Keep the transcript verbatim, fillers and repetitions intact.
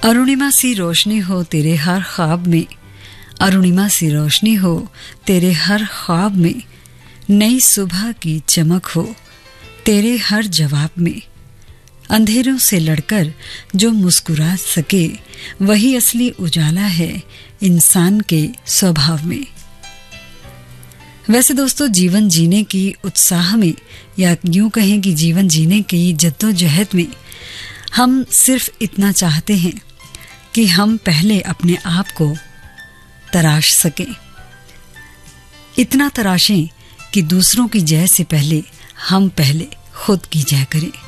अरुणिमा सी रोशनी हो तेरे हर ख्वाब में, अरुणिमा सी रोशनी हो तेरे हर ख्वाब में, नई सुबह की चमक हो तेरे हर जवाब में। अंधेरों से लड़कर जो मुस्कुरा सके वही असली उजाला है इंसान के स्वभाव में। वैसे दोस्तों, जीवन जीने की उत्साह में या यूं कहें कि जीवन जीने की जद्दोजहद में हम सिर्फ इतना चाहते हैं कि हम पहले अपने आप को तराश सकें, इतना तराशें कि दूसरों की जय से पहले हम पहले खुद की जय करें।